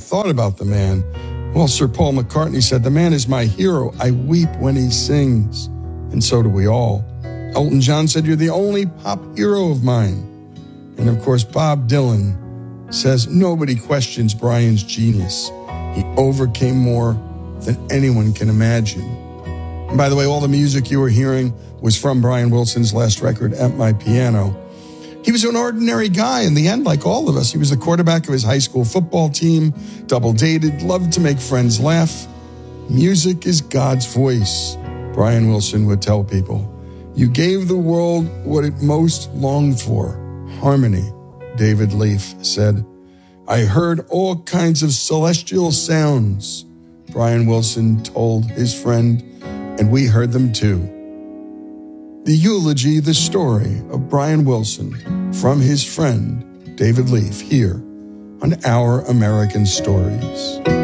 thought about the man. Well, Sir Paul McCartney said, "The man is my hero. I weep when he sings." And so do we all. Elton John said, "You're the only pop hero of mine." And of course, Bob Dylan says, "Nobody questions Brian's genius. He overcame more than anyone can imagine." And by the way, all the music you were hearing was from Brian Wilson's last record, At My Piano. He was an ordinary guy in the end, like all of us. He was the quarterback of his high school football team, double-dated, loved to make friends laugh. Music is God's voice, Brian Wilson would tell people. You gave the world what it most longed for, harmony, David Leaf said. I heard all kinds of celestial sounds, Brian Wilson told his friend, and we heard them too. The eulogy, the story of Brian Wilson from his friend David Leaf here on Our American Stories.